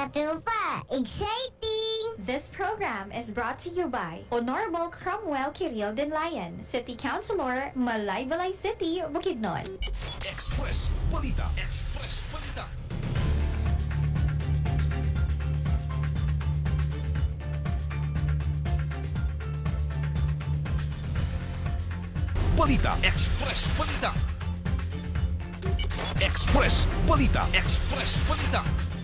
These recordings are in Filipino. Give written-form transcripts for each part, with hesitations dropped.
katropa, exciting! This program is brought to you by Honorable Cromwell Kiril Denlayan, City Councilor, Malaybalay City, Bukidnon. Express Balita. Express Balita. Balita. Express Balita. Express Balita. Express Balita.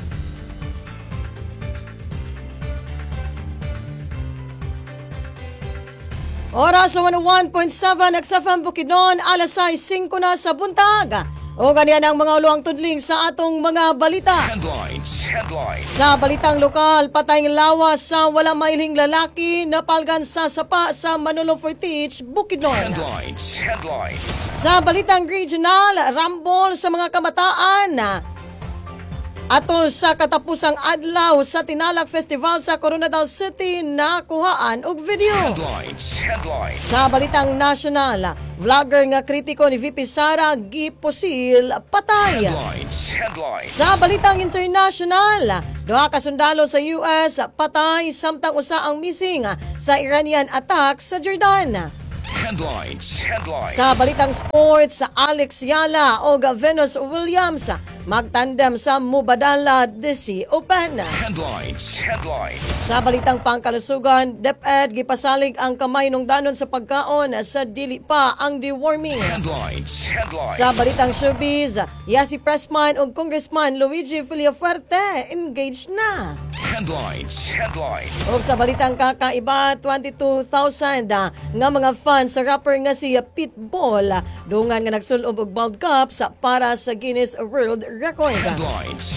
Oras sa 101.7 XFM Bukidnon, alas 6:05 na sa buntag. O ganyan ang mga uluang tudling sa atong mga balita. Headlines. Sa balitang lokal, patayng lawas sa walang mailing lalaki napalgan sa sapa sa Manolo Fortich, Bukidnon. Headlines. Sa balitang regional, rambol sa mga kamataan atol sa katapusang adlaw sa Tinalak Festival sa Coronadal City nakuhaan og video. Headlines. Sa balitang national, vlogger nga kritiko ni VP Sara giposil patay. Sa balitang international, duha ka sundalo sa US patay samtang usa ang missing sa Iranian attack sa Jordan. Headlines. Sa balitang sports, Alex Yala o Venus Williams magtandem sa Mubadala DC Open. Headlines. Sa balitang pangkalusugan, DepEd gipasalig ang kamay nung danon sa pagkaon sa dili pa ang deworming. Headlines. Sa balitang showbiz, Yasi Pressman o Congressman Luigi Villafuerte engaged na. Headlines. O sa balitang kakaiba, 22,000 nga mga fans sa rapper nga si Pitbull dungan nga nagsulob og World Cup para sa Guinness World Record. Headlines.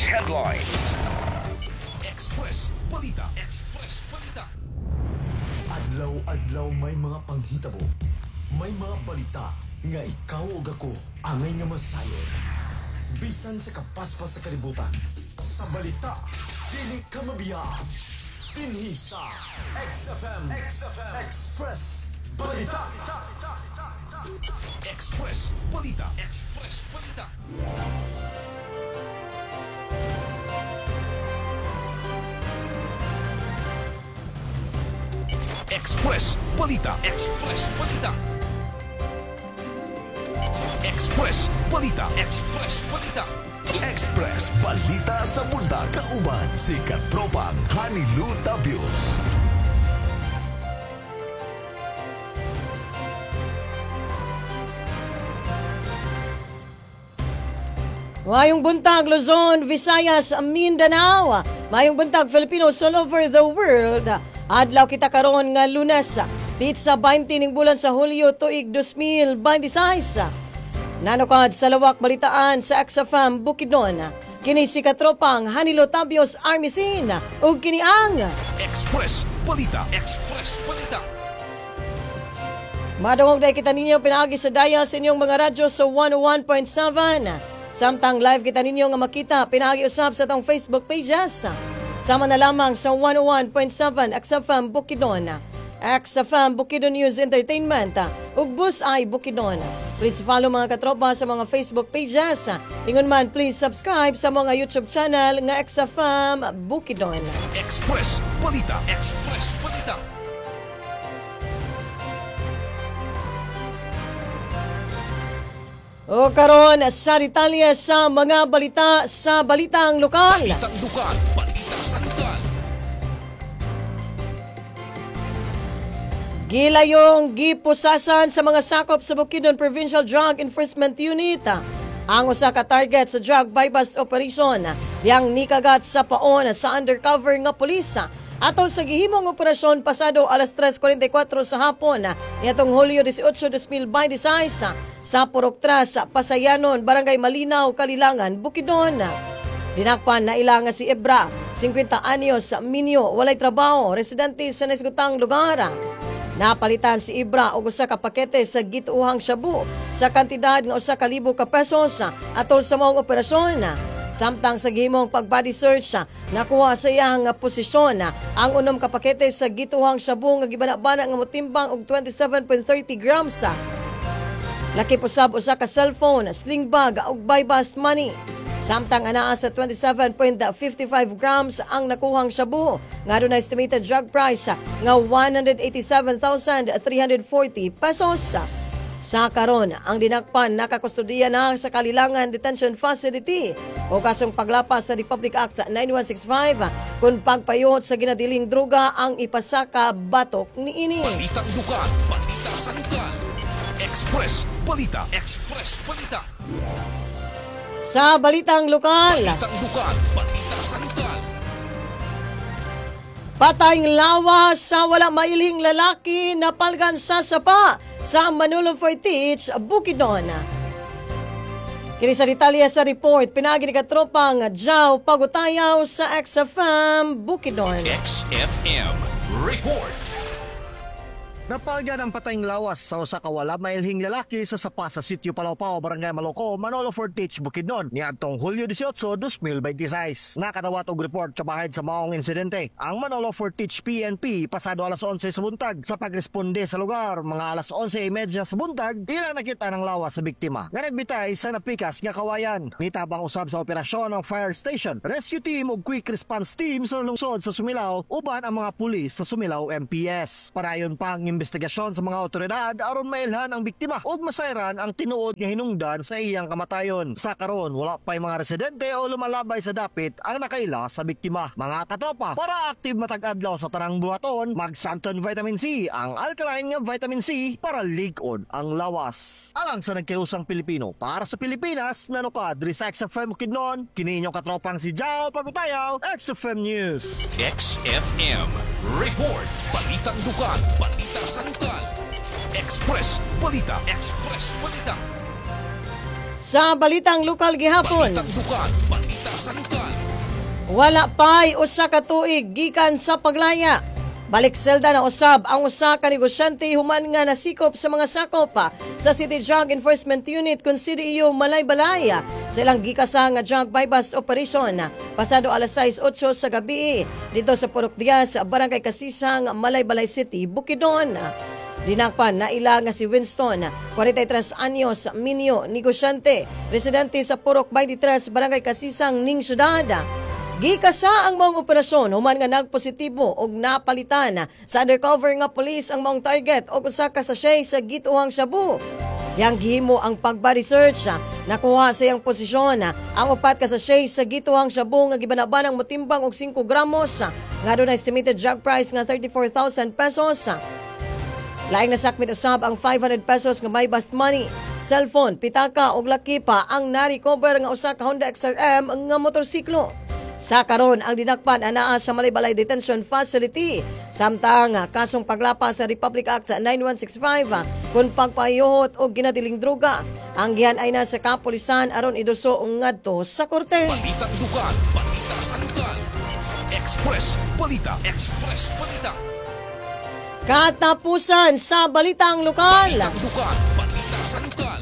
Express Balita. Adlaw-adlaw may mga panghitabo. May mga balita nga ikaw ug ako angay nga masayon. Bisan sa kapaspas sa kalibutan. Sa balita, dili ka mabiya. Dinhi sa XFM Express Balita. Express Balita. Express Balita. Express Balita sa buntag kauban si Katropang Hanilu Tapios. Mayong buntag Luzon, Visayas, Mindanao. Mayong buntag Filipinos all over the world. Adlaw kita karon nga Lunes, pizza 20 ning bulan sa Hulyo tuig 2026. Nanukad sa lawak balitaan sa XFM Bukidnon. Kini si Katropang Hanilo Tabios Armisin ug kini ang Express Balita. madungog na kita ninyo pinaagi sa dial sa inyong mga radyo sa 101.7. Samtang live kita ninyo nga makita pinaagi usab sa tong Facebook pages. Sama na lamang sa 101.7 XFM Bukidnon, XFM Bukidnon News Entertainment ug Busay Bukidnon. Please follow mga katropa sa mga Facebook pages. Ingon man please subscribe sa mga YouTube channel nga XFM Bukidnon. Express Balita. O karon sa detalye sa mga balita sa balitang lokal. Balitang lugar. Balita sa lugar. Gilayong gipusasan sa mga sakop sa Bukidnon Provincial Drug Enforcement Unit ang usa ka target sa drug bypass operation yang nikagat sa paon sa undercover nga pulis atol sa gihimong operasyon pasado alas 3:44 sa hapon niadtong Hulyo 18, 2026 sa Purok-Tras, Pasayanon, Barangay Malinaw, Kalilangan, Bukidnon. Dinakpan na ilang si Ebra, 50 anyos, Minyo, walay trabaho, residente sa nasgutang lugar. Napalitan si Ibra og usa ka pakete sa gituhang shabu sa kantidad nga 1,000 ka pesos atol sa maong operasyon. Samtang sa gihimong pag-body search, nakuha sa iyang posisyon ang unom ka pakete sa gituhang shabu nga gibana-bana nga motimbang og 27.30 grams. Laki pusab usa ka cellphone, sling bag ug buy-bust money. Samtang anaa sa 27.55 grams ang nakuhang shabu. Nga doon na estimated drug price nga 187,340 pesos. Sa karon, ang dinakpan nakakustudiya na sa Kalilangan Detention Facility o kasong paglapas sa Republic Act 9165 kung pagpayot sa ginadiling droga ang ipasaka batok niini. Balitang lugar, balita sa lugar. Express Balita. Express Balita. Sa balitang lokal, Balitang lugar, balita sa lugar. patayng lawas sa wala mailhing lalaki na palgan sa sapa sa Manolo Fortich, Bukidnon. Kini sa detalye sa report, pinagi ni katropang Jao Pagutayaw sa XFM Bukidnon. XFM Report. Napalgan ang patayng lawas sa usa ka wala mailhing lalaki sa sapa sa sitio Palawpaw, Barangay Maloco, Manolo Fortich, Bukidnon niadtong Hulyo 18, 2026. Nakatawat og report kabahin sa maong insidente ang Manolo Fortich PNP pasado alas 11 sa buntag. Sa pagresponde sa lugar, mga alas 11:30 sa buntag, ilang nakita ng lawas sa biktima nga nagbitay sa napikas nga kawayan. Nitabang usab sa operasyon ng fire station, rescue team ug quick response team sa lungsod sa Sumilao uban ang mga pulis sa Sumilao MPS. Parayon pang investigasyon sa mga otoridad aron mailhan ang biktima ug masayran ang tinuod nga hinungdan sa iyang kamatayon. Sa karon, wala pay mga residente o lumalabay sa dapit ang nakaila sa biktima. Mga katropa, para active matag adlaw sa tanang buhaton, mag-Santon Vitamin C, ang alkaline nga vitamin C para lig-on ang lawas. Alang sa nagkayusang Pilipino, para sa Pilipinas, nanukad diri sa XFM Bukidnon, kini inyong katropang si Jao Pagutayaw, XFM News. XFM Report. Balitang lugar, balita sa lugar. Express Balita. Express Balita. Sa balitang lokal gihapon, Balitang lugar, balita sa lugar. wala pay usa ka tuig gikan sa paglaya. Balik selda na usab ang usa ka negosyante human nga nasikop sa mga sakop sa City Drug Enforcement Unit kun CDEO Malaybalaya sa ilang gikasa nga drug bypass operation pasado alas 6:08 sa gabi dito sa Purok Diaz, Barangay Kasisang, Malaybalay City, Bukidnon. Dinakpan na ila nga si Winston, 43 anyos, Minyo, negosyante, residente sa Purok 23, Barangay Kasisang, Ning Syudad. Gikasa ang maong operasyon human nga nagpositibo og napalitan sa undercover nga police ang maong target og usa ka sachet sa gituhang shabu. Yang gihimo ang pagbody search, nakuha sa iyang posisyon ang upat ka sachet sa gituhang shabu nga gibanabanang motimbang og 5 gramos nga doon na estimated drug price nga 34,000 pesos. Laing nasakmit usab ang 500 pesos nga may bust money, cellphone, pitaka ug laki pa ang na-recover nga usa ka Honda XRM nga motorsiklo. Sa karon, ang dinakpan anaa sa Malaybalay Detention Facility samtang kasong paglapas sa Republic Act 9165 kung pagpayuhot o ginadiling droga. Ang gihan ay nasa kapulisan aron iduso ngadto sa korte. Balitang lugar, balita sa lugar. Express Balita. Express Balita. Katapusan sa balitang lokal. Balitang lugar, balita sa lugar.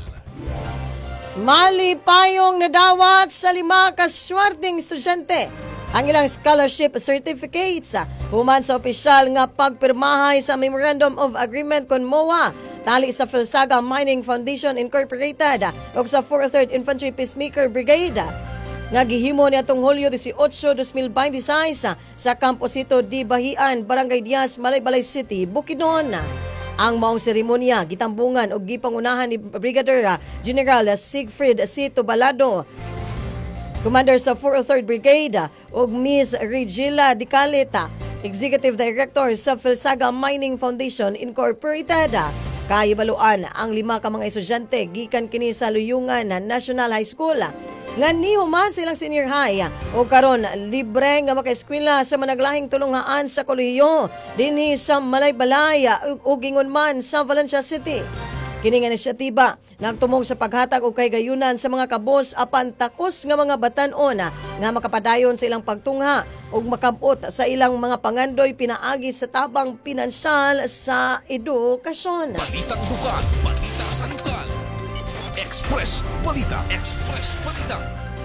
Malipayong nadawat sa 5 kaswerteng estudyante ang ilang scholarship certificates human sa opisyal nga pagpirmahay sa Memorandum of Agreement kon MOA tali sa Felsaga Mining Foundation Incorporated ug sa 4th Infantry Peacemaker Brigade nga gihimo niadtong Hulyo 18, 2026 sa Camposito di Bahian, Barangay Diaz, Malaybalay City, Bukidnon. Ang maong seremonya gitambungan og gipangunahan ni Brigadier General Siegfried C. Tubalado, Commander sa 403rd Brigade, ug Miss Regila Dicaleta, Executive Director sa Felsaga Mining Foundation Incorporated. Kaibaluan ang 5 ka mga estudyante gikan kini sa Luyungan National High School nga nihuman silang senior high o karon libre nga makaeskwela sa managlahing tulunghaan sa kolehiyo dinhi sa Malaybalay ug ingon man sa Valencia City. Kini nga inisyatiba nagtumong sa paghatag og kaygayunan sa mga kabos apan takos nga mga batan-on nga makapadayon sa ilang pagtungha ug makabot sa ilang mga pangandoy pinaagi sa tabang pinansyal sa edukasyon. Balitang lugar, balita sa lugar. Express Balita. Express Balita.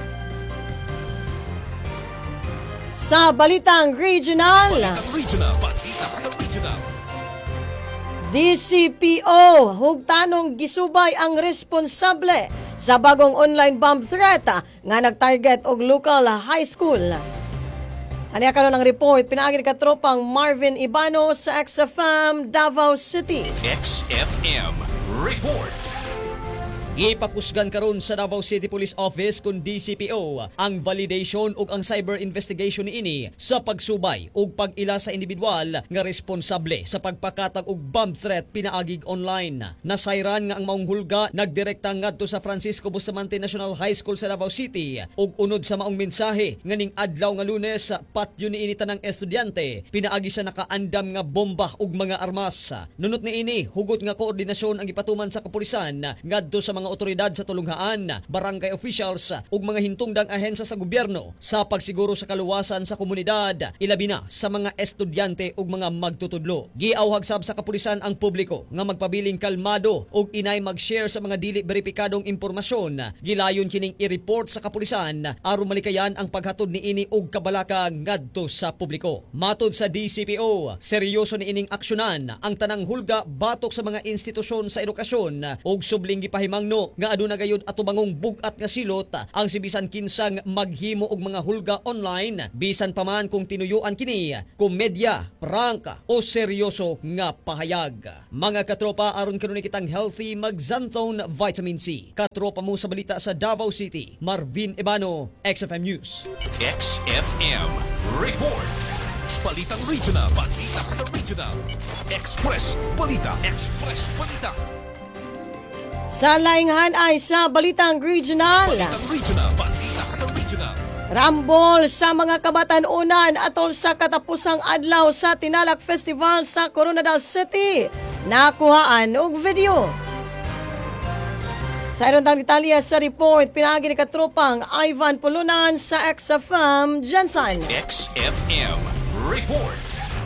Sa balitang regional, Balitang regional, balita sa regional. DCPO hugtanong gisubay ang responsable sa bagong online bomb threat nga nag-target og local high school. Aniya karon ang report pinaagi ni katropang Marvin Ibano sa XFM Davao City. XFM Report. Ipapusgan karon sa Davao City Police Office kun DCPO ang validation ug ang cyber investigation niini sa pagsubay ug pag-ila sa individual nga responsable sa pagpakatag og bomb threat pinaagig online. Nasayran nga ang maong hulga nagdirekta ngadto sa Francisco Bustamante National High School sa Davao City ug unod sa maong mensahe nga ning adlaw nga Lunes patyo niini tanang estudyante pinaagi sa nakaandam nga bomba ug mga armas. Nunot niini hugot nga koordinasyon ang ipatuman sa kapulisan ngadto sa mga otoridad sa tulunghaan, barangay officials ug mga hintungdang ahensya sa gobyerno sa pagsiguro sa kaluwasan sa komunidad, ilabi na sa mga estudyante ug mga magtutudlo. Giawhag sab sa kapulisan ang publiko nga magpabiling kalmado ug inay mag-share sa mga dili beripikadong impormasyon. Gilayon kining i-report sa kapulisan aron malikayan ang paghatod niini og kabalaka ngadto sa publiko. Matod sa DCPO, seryoso niining aksyonan ang tanang hulga batok sa mga institusyon sa edukasyon ug subling gipahimangno nga aduna gayud atubangong bugat nga silot ang si bisan kinsang maghimo og mga hulga online bisan pa man kung tinuyuan kini komedya, prank o seryoso nga pahayag. Mga katropa, aron karon kitang healthy mag-Xanthone Vitamin C. Katropa mo sa balita sa Davao City, Marvin Ibano, XFM News. XFM Report. Balitang Regional. Balita sa Regional. Express Balita. Express Balita. Sa lainghan ay sa Balitang Regional. Balitang Regional. Balita sa Regional. Rambol sa mga kabatanunan atol sa katapusang adlaw sa Tinalak Festival sa Coronadal City. Nakuhaan og video. Sa irontang detalye sa report, pinagi ni katropang Ivan Pulunan sa XFM Jensen. XFM Report.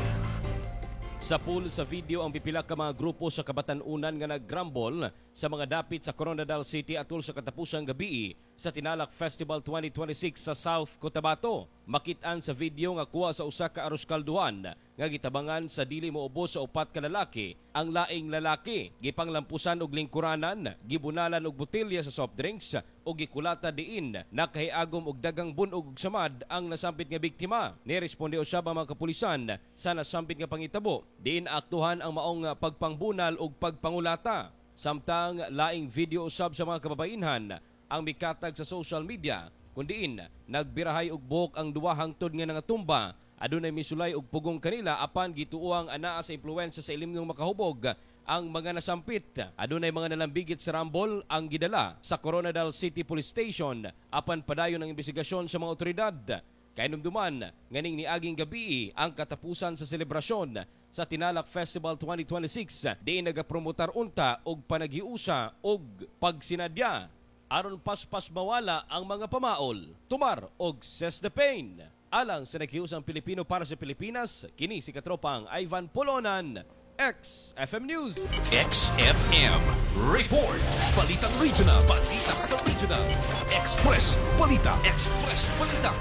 Sa pool sa video ang pipila ka mga grupo sa kabatanunan nga naggrambol sa mga dapit sa Coronadal City atol sa katapusang gabi sa Tinalak Festival 2026 sa South Cotabato. Makit-an sa video nga kuha sa usa ka aros kalduhan nga gitabangan sa dili moubos sa upat ka lalaki. Ang laing lalaki gipanglampusan og lingkuranan, gibunalan og botelya sa soft drinks o gikulata diin nakahiagom og dagang bunog ug samad ang nasampit nga biktima. Niresponde usab ang mga kapulisan sa nasampit nga pangitabo. Diin aktuhan ang maong pagpangbunal ug pagpangulata. Samtang laing video usab sa mga kababainhan ang mikatag sa social media kundiin nagbirahay og buhok ang duwa hangtod nga nangatumba. Adunay misulay og pugong kanila apan gituoang anaa sa impluwensya sa ilimngong makahubog ang mga nasampit. Adunay mga nalambigit sa rambol ang gidala sa Coronadal City Police Station apan padayon ang investigasyon sa mga otoridad. Kainumduman nganing niaging gabi ang katapusan sa selebrasyon sa Tinalak Festival 2026 di nagapromotar unta og panagiusa og pagsinadya aron paspas bawala ang mga pamaol, tumar og ses the pain. Alang sa naghiusang Pilipino para sa Pilipinas, kini si katropang Ivan Polonan, XFM News. XFM Report. Balitang Regional. Balita sa Regional. Express Balita. Express Balita.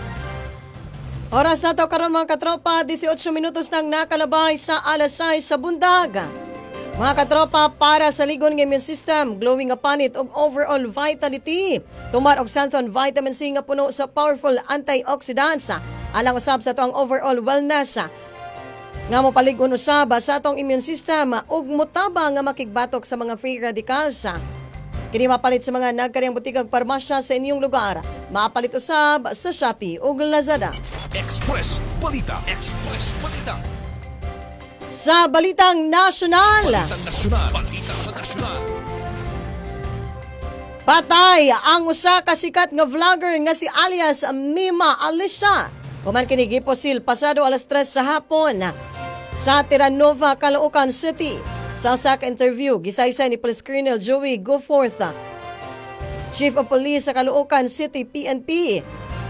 Oras na to karon mga katropa, 18 minutos nang nakalabay sa alas 6 sa bundag. Mga katropa, para sa ligon ng immune system, glowing apanit og overall vitality. Tumar og Xanthone Vitamin C nga puno sa powerful antioxidants. Alang usab sa to ang overall wellness. Nga mo paligon usab sa atong immune system ug mutaba nga makigbatok sa mga free radicals. Kini mapalit sa mga nagkariang butikag parmasya sa inyong lugar. Mapalit usab sa Shopee ug Lazada. Express Balita. Express Balita. Sa Balitang Nasyonal. Balitang Nasyonal. Balita sa Nasyonal. Patay ang usa ka sikat nga vlogger nga si alias Mima Alicia. Human kini giposil pasado alas 3 sa hapon sa Terranova, Caloocan City. Sa usa ka interview, gisaysay ni Police Colonel Joey Goforth, Chief of Police sa Caloocan City PNP.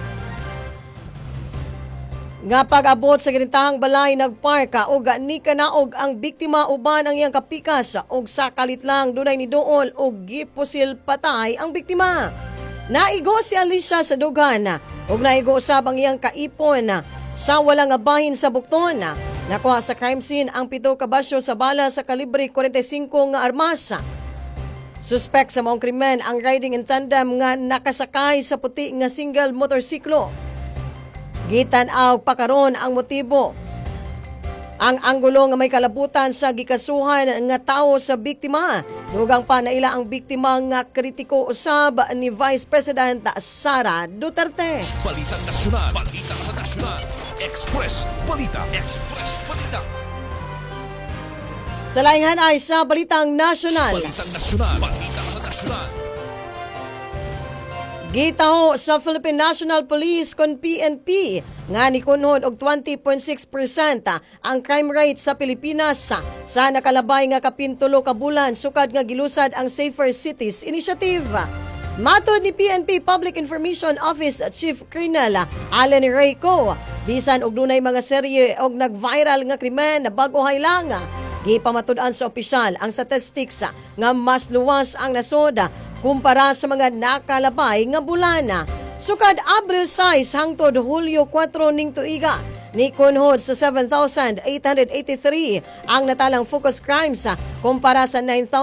Nga pag-abot sa ginitahang balay nagparka og ni kanaog ang biktima uban ang iyang kapikas og sakalit lang dunay ni dool og giposil patay ang biktima. Naigo si Alicia sa dugan ug naigo usab ang iyang kaipon sa walang abahin sa bukton. Nakuha sa crime scene ang 7 ka basyo sa bala sa kalibre 45 nga armas. Suspect sa maong krimen ang riding in tandem nga nakasakay sa puti nga single motorsiklo. Gitan-aw pa karon ang motibo. Ang anggulo nga may kalabutan sa gikasuhan nga tawo sa biktima. Dugang pa na ila ang biktima nga kritiko usab ni Vice President Sara Duterte. Balitang nasyonal, balita sa nasyonal. Express Balita, Express Balita. Sa laingan ay sa Balitang Nasyonal. Balitang nasyonal, balita sa nasyonal. Gitaho sa Philippine National Police kon PNP nga nikunhon og 20.6% ang crime rate sa Pilipinas sa nakalabay nga kapintulo ka bulan sukad nga gilusad ang Safer Cities Initiative. Matod ni PNP Public Information Office Chief Colonel Allen Reyco, bisan og dunay mga serye og nag-viral nga krimen na bago haylang, gipamatud-an sa opisyal ang statistics nga mas luwas ang nasod kumpara sa mga nakalabay nga bulan. Sukad Abril 6 hangtod Hulyo 4 ning tuiga, ni kunhod sa 7,883 ang natalang focus crimes kumpara sa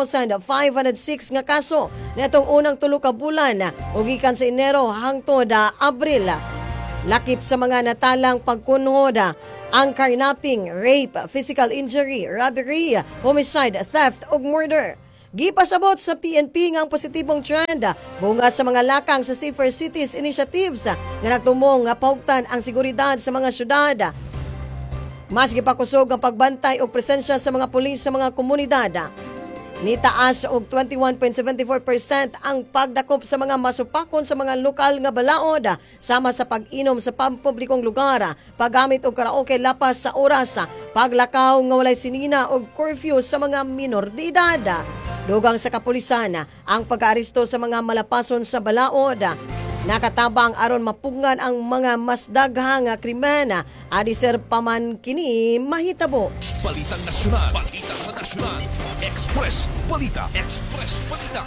9,506 nga kaso netong unang tulo ka bulan ug gikan sa Enero hangtod Abril. Lakip sa mga natalang pagkunhod ang carnapping, rape, physical injury, robbery, homicide, theft ug murder. Gipasabot sa PNP nga ang positibong trend bunga sa mga lakang sa Safer Cities Initiatives nga nagtumong nga pahugtan ang seguridad sa mga syudad. Mas gipakusog ang pagbantay o presensya sa mga pulis sa mga komunidad. Nitaas og 21.74% ang pagdakop sa mga masupakon sa mga lokal nga balaod sama sa pag-inom sa pampublikong lugar, paggamit og karaoke lapas sa oras, paglakaw nga walay sinina og curfew sa mga minor de edad. Dugang sa kapulisan ang pag-aaresto sa mga malapason sa balaod. Nakatabang aron mapugngan ang mga mas daghang krimen adi sir paman kini mahitabo. Balitang nasyonal, balita sa nasyonal. Express Balita, Express Balita.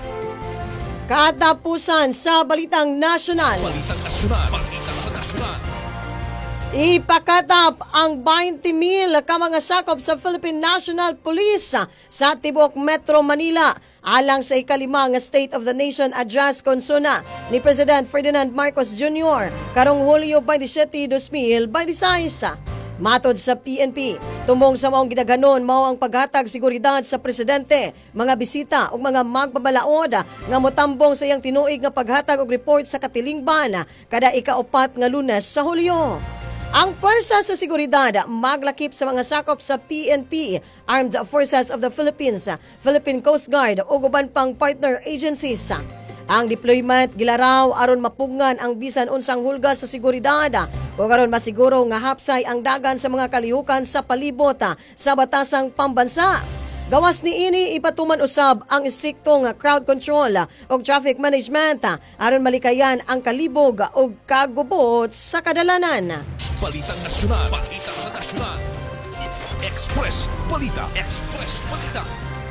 Katapusan sa Balitang Nasyonal. Balitang nasyonal, balita sa nasyonal. Ipakatap ang 20,000 ka mga sakop sa Philippine National Police sa Tibok Metro Manila alang sa ikalima nga State of the Nation Address konsuna ni President Ferdinand Marcos Jr. karong Hulyo 27, 2026. Matod sa PNP, tumong sa maong gidaghanon mao ang paghatag seguridad sa presidente, mga bisita ug mga magbabalaod nga motambong sa iyang tinuig nga paghatag og report sa katilingban kada ika-4 nga Lunes sa Hulyo. Ang pwersa sa seguridad maglakip sa mga sakop sa PNP, Armed Forces of the Philippines, Philippine Coast Guard ug uban pang partner agencies. Ang deployment gilaraw aron mapugngan ang bisan unsang hulga sa seguridad o aron masiguro nga hapsay ang dagan sa mga kalihukan sa palibot sa batasang pambansa. Gawas ni ini ipatuman usab ang istriktong crowd control o traffic management aron malikayan ang kalibog o kagubot sa kadalanan. Balitang nasyonal, balita sa nasyonal. Express Balita, Express Balita.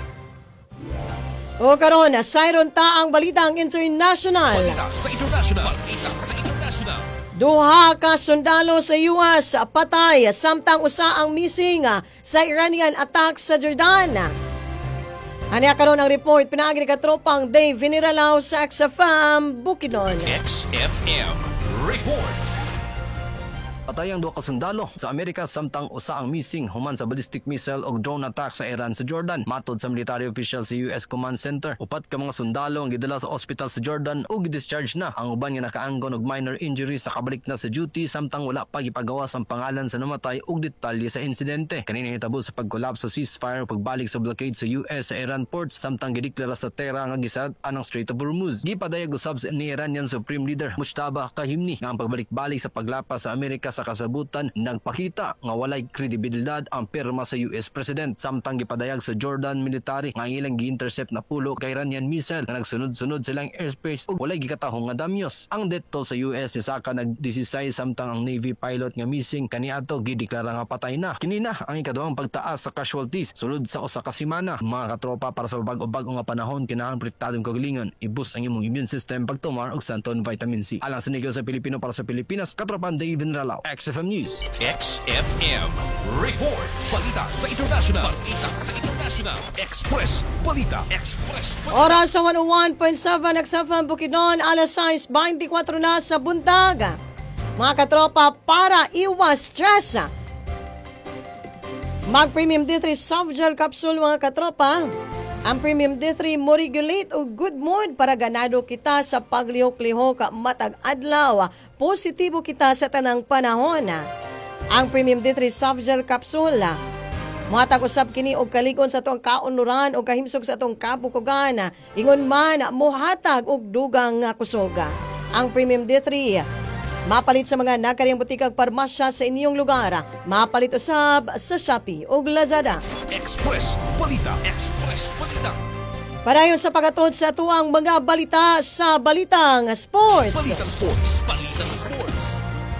O karon, sayron ta ang balitang international. Balita sa international, balita sa international. Duha ka sundalo sa US patay samtang usa ang missing sa Iranian attack sa Jordan. Aniya karon ang report pinaagi ni katropang Dave Viniralaw sa XFM Bukidnon. XFM Report. Patay ang duha ka sundalo sa Amerika samtang usa ang missing human sa ballistic missile o drone attack sa Iran sa Jordan. Matod sa military official sa US Command Center, upat ka mga sundalo ang gidala sa ospital sa Jordan o gidischarge na. Ang uban nga nakaanggon og minor injuries nakabalik na sa duty samtang wala pa gipagawas ang pangalan sa namatay ug detalye sa insidente. Kanina hitabo sa pagkolapse sa ceasefire o pagbalik sa blockade sa US sa Iran ports samtang gideklara sa tera nga gisad ang Strait of Hormuz. Gipadayag usab ni Iranian Supreme Leader Mujtaba Khamenei nga ang pagbalik-balik sa paglapas sa Amerika sa kasabutan nagpakita nga walay kredibilidad ang pirma sa US President samtang gipadayag sa Jordan military nga ilang gi-intercept na pulo kay Iranian missile nga nagsunod-sunod silang airspace ug walay gikatahong nga damyos. Ang death toll sa US ni saka nag-16 samtang ang Navy pilot nga missing kaniadto gideklara nga patay na. Kini na ang ikaduhang pagtaas sa casualties sulod sa usa ka semana. Mga katropa, para sa bag-o-bag nga panahon kinahanglan protektadong kagalingon, i-boost ang imong immune system pagtumar og santon vitamin C. Alang sa negosyo sa Pilipino para sa Pilipinas, katropan Dave Vinralaw. XFM News. XFM. Report. Balita sa international. Balita sa international. Express. Balita. Express. Balita. Oras sa 101.7 XFM Bukidnon, alas 6:24 na sa buntag. Mga katropa, para iwas stress, mag-Premium D3 Soft Gel Capsule mga katropa. Ang Premium D3 mo regulate o good mood para ganado kita sa paglihok-lihok matag adlaw. Positibo kita sa tanang panahon. Ang Premium D3 Soft Gel Capsule matag usab kini og kaligon sa atong kaunuran o kahimsog sa atong kabukugan. Ingon man mohatag og dugang nga kusog. Ang Premium D3 mapalit sa mga nakariyang butikag parmasya sa inyong lugar. Mapalit usab sa Shopee o Lazada. Express. Balita. Express. Balita. Padayon sa pagatod sa tuwang mga balita sa Balitang Sports. Balitang Sports. Balita sa Sports.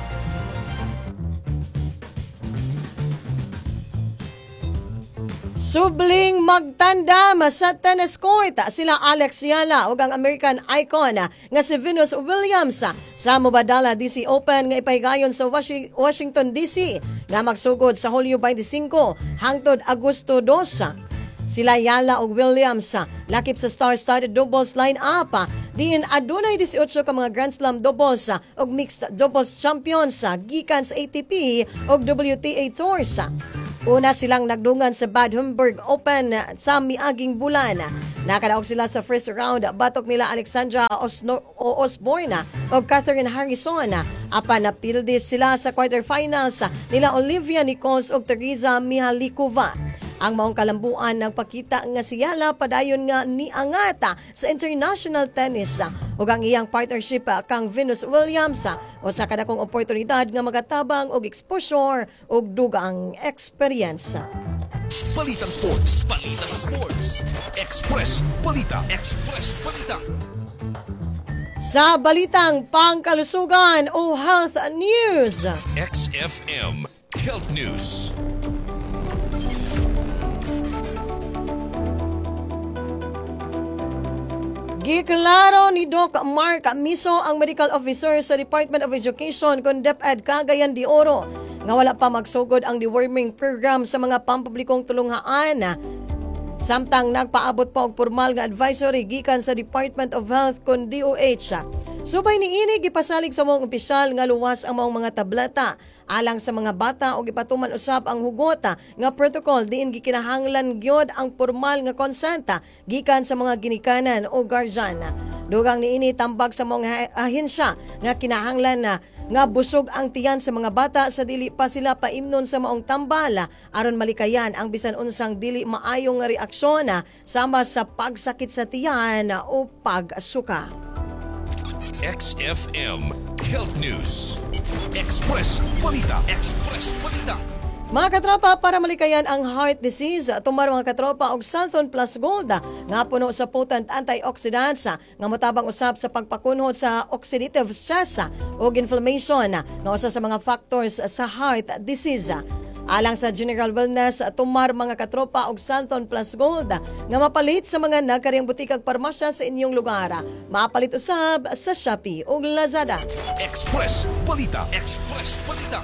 Subling magtandam sa tennis court sila Alex Yala ug ang American icon nga si Venus Williams sa Mubadala DC Open nga ipahigayon sa Washington DC nga magsugod sa Hulyo 25 hangtod Agosto 2. Sila Yala ug Williams lakip sa star-studded doubles line-up. Diin adunay 18 ka mga Grand Slam doubles ug mixed doubles champions gikan sa ATP ug WTA Tours. Una silang nagdungan sa Bad Homburg Open sa miaging bulan. Nakadaog sila sa first round batok nila Alexandra Osborne o Catherine Harrison. Apan napildis sila sa quarterfinals nila Olivia Nichols o Teresa Mihalikova. Ang maong kalambuan nagpakita nga si Yala padayon nga niangata sa international tennis ug ang iyang partnership kang Venus Williams o sa kadakong oportunidad nga magatabang og exposure ug dugang experience. Balitang Sports. Balita sa Sports. Express. Balita. Express. Balita. Sa balitang pangkalusugan o health news. XFM Health News. Giklaro ni Doc Mark Miso ang medical officer sa Department of Education kung DepEd Cagayan de Oro nga wala pa magsugod ang deworming program sa mga pampublikong tulunghaan. Samtang nagpaabot pa og formal nga advisory gikan sa Department of Health kun DOH. Subay niini gipasalig sa mga opisyal nga luwas ang mga tableta alang sa mga bata o gipatuman usab ang hugota nga protocol diin gikinahanglan gyud ang formal nga konsenta gikan sa mga ginikanan o guardian. Dugang niini tambag sa mga ahensya nga kinahanglan nga busog ang tiyan sa mga bata sa dili pa sila paimnon sa maong tambala aron malikayan ang bisan unsang dili maayong nga reaksyon sama sa pagsakit sa tiyan o pagsuka. XFM Health News. Express Balita. Express Balita. Mga katropa, para malikayan ang heart disease, tumar mga katropa og Santhon Plus Gold nga puno sa potent antioxidants nga motabang usab sa pagpakunhod sa oxidative stress ug inflammation nga usa sa mga factors sa heart disease. Alang sa General Wellness, tumar mga katropa og Santhon Plus Gold nga mapalit sa mga nagkariyang butikag parmasya sa inyong lugar. Mapalit usab sa Shopee ug Lazada. Express Balita. Express Balita.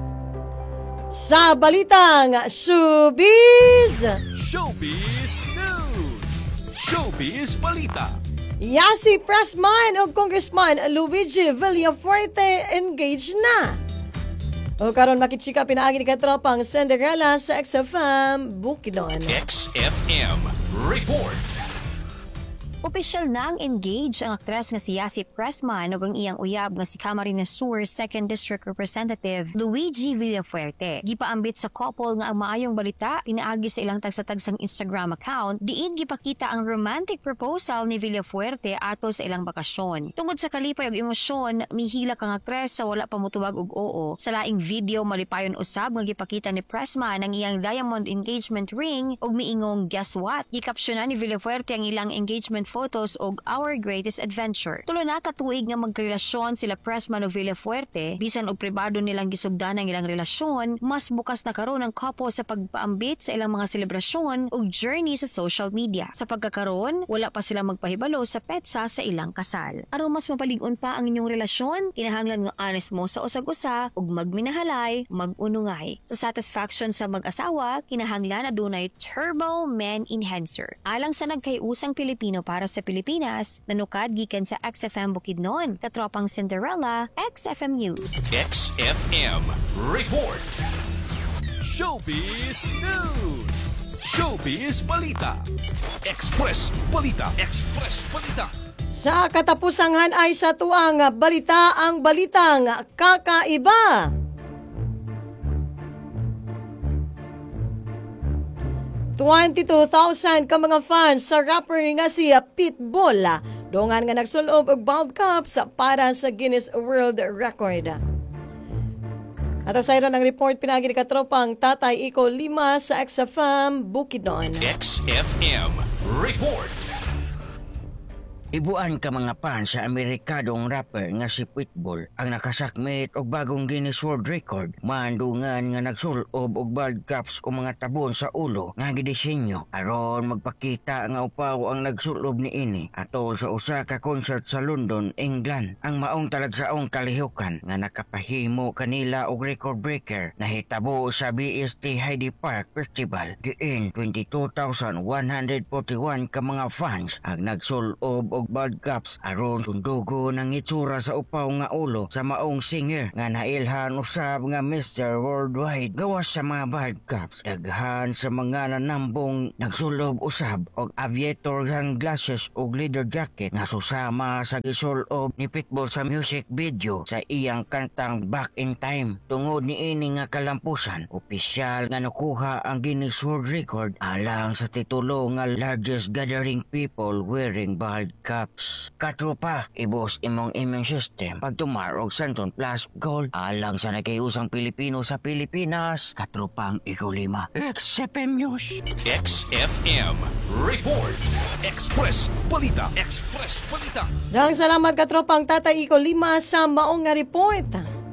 Sa balitang Showbiz! Showbiz News. Showbiz Balita. Yasi Pressman o Congressman Luigi Villafuerte engaged na. O karon makitsika pinaagi ni katropang Cinderella sa XFM Bukidnon. XFM Report. Opisyal nang engage ang aktres nga si Yasi Pressman ug ang iyang uyab nga si Camarines Sur 2nd District Representative Luigi Villafuerte. Gipaambit sa couple nga ang maayong balita pinaagi sa ilang tagsa-tagsang Instagram account diin gipakita ang romantic proposal ni Villafuerte ato sa ilang bakasyon. Tungod sa kalipay ug emosyon, mihila kang aktres sa wala pa motubag og oo. Sa laing video malipayon usab nga gipakita ni Pressman ang iyang diamond engagement ring ug miingong guess what? Gikapsyonan ni Villafuerte ang ilang engagement photos og Our Greatest Adventure. Tulo na katuig nga magrelasyon sila Pressman ug Villafuerte, bisan og pribado nilang gisugdan ang ilang relasyon, mas bukas na karon ang couple sa pagpaambit sa ilang mga selebrasyon ug journey sa social media. Sa pagkakaroon, wala pa sila magpahibalo sa petsa sa ilang kasal. Aron mas mapalig-on pa ang inyong relasyon, kinahanglan nga honest mo sa usag-usa ug magminahalay, mag-unungay. Sa satisfaction sa mag-asawa, kinahanglan adunay Turbo Men Enhancer. Alang sa nagkayusang Pilipino para sa Pilipinas, nanukad gikan sa XFM Bukidnon, katropang Cinderella, XFM News. XFM Report. Showbiz News. Showbiz Balita. Express Balita. Express Balita. Sa katapusan ay sa tuang balita ang balitang kakaiba. 22,000 ka mga fans sa rapper nga si Pitbull dongan nga nagsulob og Bald Cups para sa Guinness World Record. Ato sa ng report pinagi ni katropang Tatay Iko Lima sa XFM Bukidnon. XFM Report. Ibuan ka mga fans sa Amerikadong rapper nga si Pitbull ang nakasakmit og bagong Guinness World Record. Maandungan nga nagsulob og bald caps o mga tabon sa ulo nga gidisenyo aron magpakita nga upaw ang nagsulob ni ini atol sa usa ka concert sa London, England. Ang maong talagsaong kalihukan nga nakapahimo kanila og record breaker na hitabo sa BST Heidi Park Festival. Diin 22,141 ka mga fans ang nagsulob og bald caps aron sundugo ng itsura sa upaw nga ulo sa maong singer nga nailhan usab nga Mr. Worldwide. Gawas sa mga bald caps, daghan sa mga nanambong nagsulob usab og aviator sunglasses ug leather jacket nga susama sa gisulob ni Pitbull sa music video sa iyang kantang Back in Time. Tungod ni ini nga kalampusan, opisyal nga nakuha ang Guinness World Record alang sa titulo nga largest gathering people wearing bald caps. Katropa, ibos imong immune system pagtumar og Santon Plus Gold alang sa nagkayusang Pilipino sa Pilipinas. Katropang Iko Lima, XFM News. XFM Report. Express Balita. Express Balita. Daghang salamat katropang Tatay Iko Lima sa maong nga report.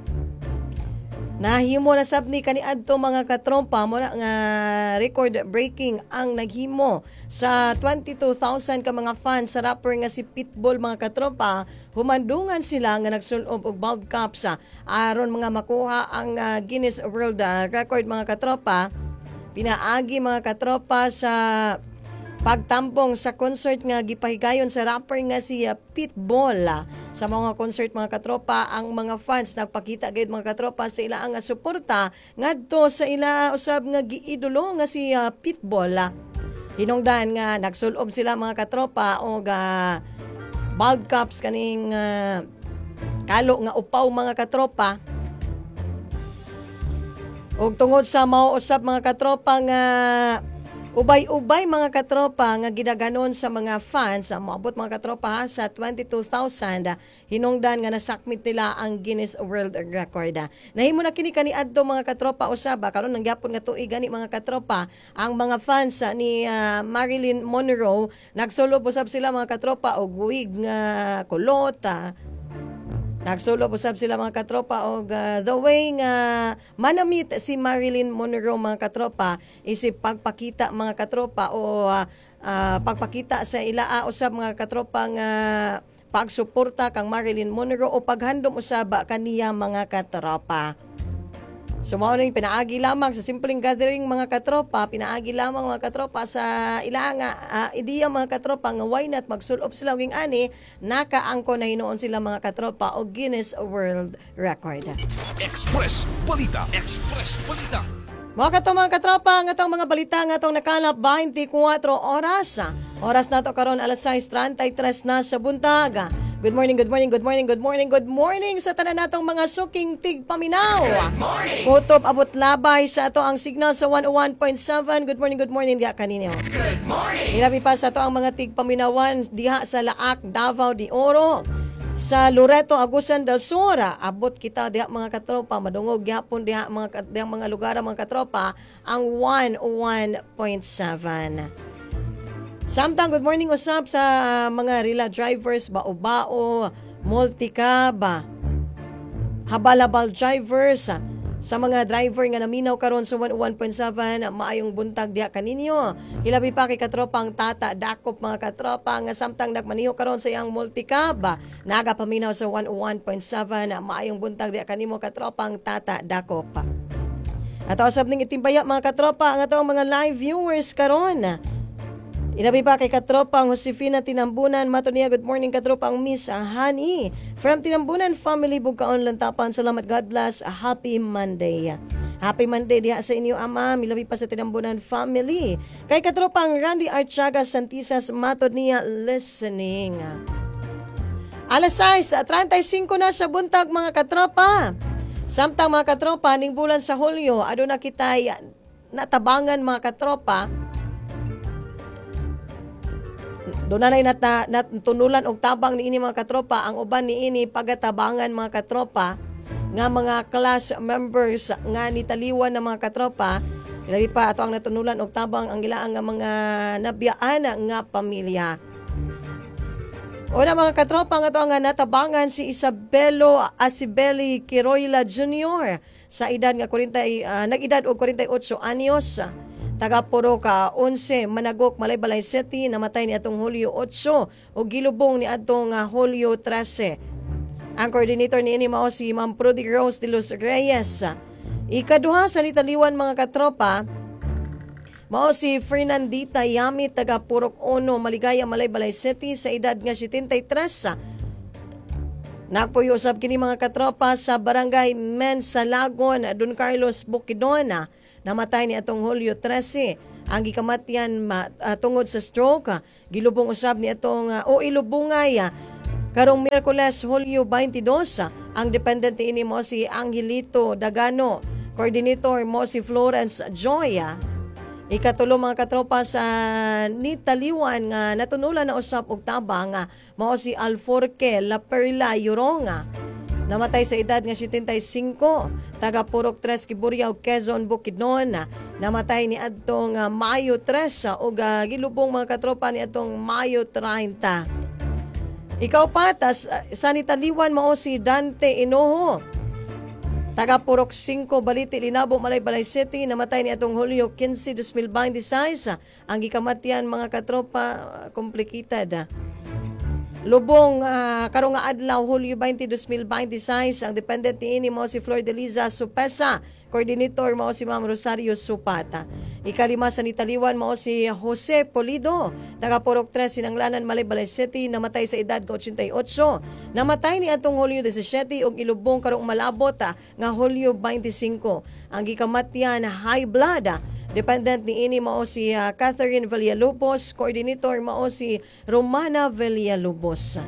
Nahimo na sabni kaniadto mga katrompa mo na nga record breaking ang naghimo sa 22,000 ka mga fans sa rapper nga si Pitbull mga katrompa. Humandungan sila nga nagsulob og bald caps aron mga makuha ang Guinness World Record mga katropa. Pinaagi mga katropa sa pagtampong sa concert nga gipahigayon sa rapper nga si Pitbull. Sa mga concert mga katropa, ang mga fans nagpakita gayud mga katropa sa ilaang nga suporta ngadto sa ila usab nga giidolo nga si Pitbull. Hinungdan nga nagsulob sila mga katropa og bald caps kaning kalo nga upaw mga katropa. Og tungod sa mao usab mga katropa nga ubay-ubay mga katropa nga gidaganon sa mga fans, moabot mga katropa sa 22,000 hinungdan nga nasakmit nila ang Guinness World Record. Nahimo na kini kaniadto mga katropa usaba karon nang gyapon nga tuig gani mga katropa ang mga fans ni Marilyn Monroe nagsulob usab sila mga katropa og wig nga kulot. Nagsulob usab sila mga katropa og the way nga manamit si Marilyn Monroe mga katropa isip pagpakita mga katropa o pagpakita sa ilaa usab mga katropa nga pagsuporta kang Marilyn Monroe o paghandom usaba kaniya mga katropa. So mao ning pinaagi lamang sa simpleng gathering mga katropa, pinaagi lamang mga katropa sa ilang ideya mga katropa nga why not magsulob sila og ani nakaangko na hinuon sila mga katropa og Guinness World Record. Express Balita. Express Balita. Mga katropa, nga tong mga balita nga tong nakalap 24 oras. Oras nato karon alas 6:33 na sa buntaga. Good morning, good morning, good morning, good morning, good morning sa tanan natong mga suking tigpaminaw. Kutob abot labay sa ato ang signal sa 101.7. Good morning diha kanino. Good morning. Ilabi pa sa ato ang mga tigpaminawan diha sa Laak, Davao de Oro. Sa Loreto, Agusan del Sur, abot kita diha mga katropa, madungog gyapon diha mga lugar mga katropa ang 101.7. Samtang good morning usab sa mga rila drivers, bao-bao, multicab, habalabal drivers, sa mga driver nga naminaw karon sa 101.7, maayong buntag diha kaninyo. Hilabi pa kay katropang Tata Dakop mga katropa nga samtang nagmaniho karon sa iyang multicab, nagapaminaw sa 101.7, maayong buntag diha kanimo katropang Tata Dakop. At usab ning itimbaya mga katropa ang atong mga live viewers karon. Inabi pa kay katropang Josefina Tinambunan, mato niya, good morning katropang Miss Hani. From Tinambunan Family, Bugkaon, Lantapan, salamat, God bless, happy Monday. Happy Monday diha sa inyo ama, milabi pa sa Tinambunan Family. Kay katropang Randy Archaga Santisas, mato niya, listening. Alas 6:35 na sa buntag mga katropa. Samtang mga katropa, ning bulan sa Hulyo, aduna kitay natabangan mga katropa. Doon na natunulan og tabang ni ini mga katropa, ang uban ni ini pagatabangan mga katropa nga mga class members nga nitaliwan ng mga katropa. Ilabi pa ato ang natunulan og tabang ang gilaang nga mga nabiyaan nga pamilya. Una mga katropa nga ato nga natabangan si Isabelo Asibeli Quiroila Jr. sa edad nga nag-edad og 48 anyos. Taga Poroca, 11, Managok, Malaybalay City, namatay ni atong Hulyo 8 o gilubong ni atong Hulyo 13. Ang coordinator ni ini mao si Ma'am Prudy Rose de los Reyes. Ikaduha sa nitaliwan mga katropa, mao si Fernandita Yami, taga Purok 1, Maligaya, Malaybalay City, sa edad nga 73. Nagpuyo usab kini mga katropa sa barangay Mensalagon, Don Carlos, Bukidnon. Namatay ni atong Hulyo 13. Ang gikamatian tungod sa stroke. Gilubong usab ni atong ilubungay karong Miyerkules Hulyo 22. Ang dependent ini mo si Angelito Dagano. Coordinator mo si Florence Joya. Ikatulo mga katropa sa nitaliwan nga natunulan na usab og tabang mao si Alforque La Perla Yuronga. Namatay sa edad nga 75, taga Purok 3, Kiburyaw, Quezon, Bukidnon. Namatay ni adtong Mayo 3 o gilubong mga katropa ni atong Mayo 30. Ikaw patas, sa nitaliwan mo si Dante Inoho. Taga Purok 5, Baliti, Linabo, Malaybalay City. Namatay ni atong Hulyo 15, 2026. Ang gikamatian mga katropa, complicated. Lubong karong nga adlaw Hulyo 20, 2026, ang dependent ni ini mo si Flor de Liza Supesa, coordinator mo si Ma'am Rosario Supata. Ikalima sa nitaliwan mo si Jose Polido, taga Purok 3, Sinanglanan, Malaybalay City, namatay sa edad ko 88. Namatay ni atong Hulyo 17 ug ilubong karong malabot nga Hulyo 25. Ang gikamatian high blood. Dependent ni ini mao si Catherine Villalobos, coordinator mao si Romana Villalobos.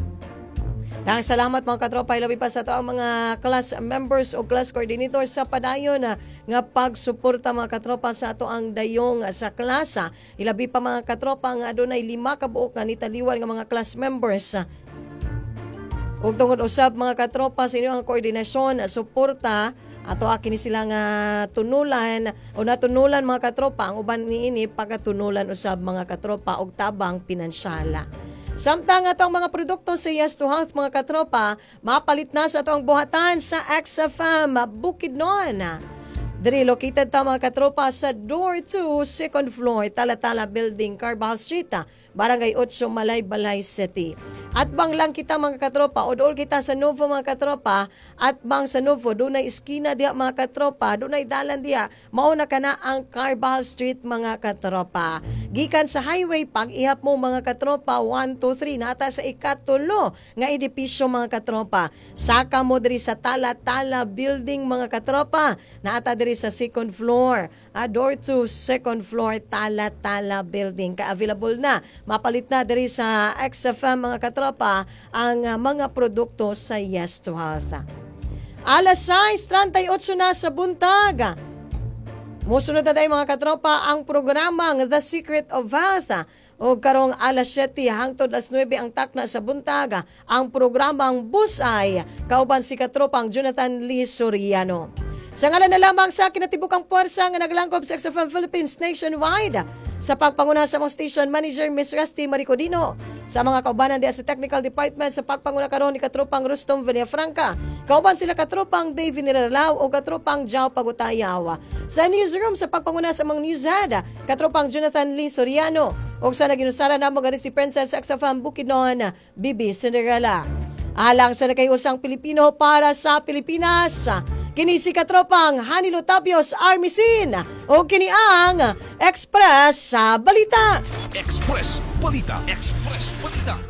Dahil salamat mga katropa, ilabi pa sa ito ang mga class members o class coordinator sa padayon nga pagsuporta mga katropa sa ito ang dayong sa klasa. Ilabi pa mga katropa nga adunay 5 kabuok nga nitaliwan nga mga class members. Ug tungod usab mga katropa sa inyo ang koordinasyon, suporta, ato kini sila nga tunulan o natunulan mga katropa, ang uban niini pagatunulan usab mga katropa og tabang pinansyala. Samtang atong mga produkto sa Yes to Health mga katropa, mapalit na sa atong buhatan sa XFM Bukidnon. Diri located ta mga katropa sa door 2, second floor, Talatala Building, Carbajal Street, Barangay 8, Malaybalay City. At bang lang kita mga katropa, o doon kita sa Novo mga katropa, at bang sa Novo, doon ay iskina diya mga katropa, doon ay dalan diya, mauna ka na ang Carbajal Street mga katropa. Gikan sa highway, pag ihap mo mga katropa, 1, 2, 3, nata sa ikatulo nga edipisyo mga katropa. Saka mo diri sa Talatala Building mga katropa, nata diri sa second floor, door 2, second floor, Talatala Building. Ka-available na, mapalit na diri sa XFM mga katropa ang mga produkto sa Yes to Health. Alas 6:38 na sa buntag. Musunod na tayo mga katropa ang programang The Secret of Health. O karong alas 7 hangtod alas 9 ang takna sa buntag ang programang Busay. Kauban si katropang Jonathan Lee Soriano. Sa ngalan na lamang sa kinatibukang puwersa nga naglangkob sa XFM Philippines nationwide, sa pagpanguna sa mga station manager Miss Rusty Maricodino. Sa mga kaubanan diya sa technical department sa pagpanguna karon ni katropang Rustom Villafranca. Kauban sila katropang Dave Niralaw o katropang Jao Pagutayaw. Sa newsroom sa pagpanguna sa mga newshead, katropang Jonathan Lee Soriano. O sa naginusara na mga si Princess Axafam Bukidnon, Bibi Cinderella. Alang sa nakayusang Pilipino para sa Pilipinas, kini si katropang Hanilo Tapios Armisin o kini ang Express sa Balita. Express Balita. Express Balita.